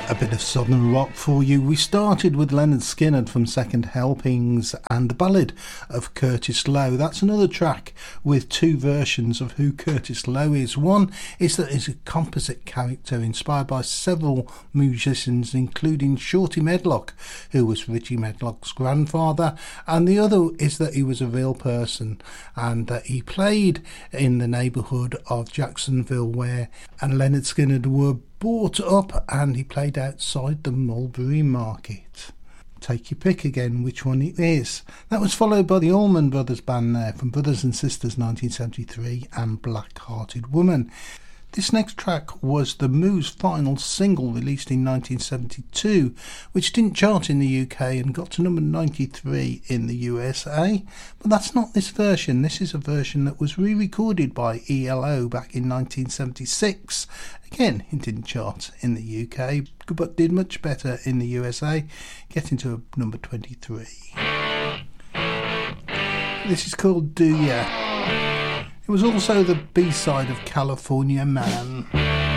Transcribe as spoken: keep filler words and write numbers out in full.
A bit of southern rock for you. We started with Lynyrd Skynyrd from Second Helpings and the ballad of Curtis Lowe. That's another track with two versions of who Curtis Lowe is. One is that he's a composite character inspired by several musicians, including Shorty Medlock, who was Richie Medlock's grandfather, and the other is that he was a real person and that he played in the neighbourhood of Jacksonville, where and Lynyrd Skynyrd were brought up, and he played outside the Mulberry Market. Take your pick again which one it is. That was followed by the Allman Brothers Band there from Brothers and Sisters nineteen seventy-three and Black Hearted Woman. This next track was the Moos' final single released in nineteen seventy-two, which didn't chart in the U K and got to number ninety-three in the U S A. But that's not this version. This is a version that was re-recorded by E L O back in nineteen seventy-six. Again, it didn't chart in the U K, but did much better in the U S A, getting to number twenty-three. This is called Do Ya. It was also the B-side of California Man.